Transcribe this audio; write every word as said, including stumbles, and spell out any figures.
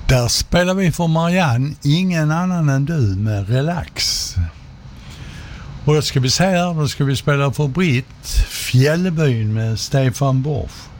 Där spelar vi för Marianne, ingen annan än du med Relax. Och då ska vi se här, då ska vi spela för Britt, Fjällbyn med Stefan Borsch.